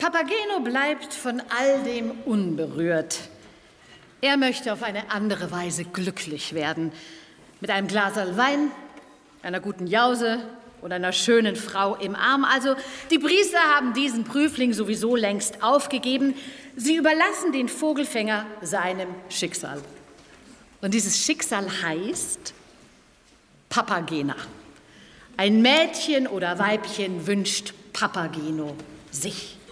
Papageno bleibt von all dem unberührt. Er möchte auf eine andere Weise glücklich werden. Mit einem Glaserl Wein, einer guten Jause und einer schönen Frau im Arm. Also, die Priester haben diesen Prüfling sowieso längst aufgegeben. Sie überlassen den Vogelfänger seinem Schicksal. Und dieses Schicksal heißt Papagena. Ein Mädchen oder Weibchen wünscht Papageno sich.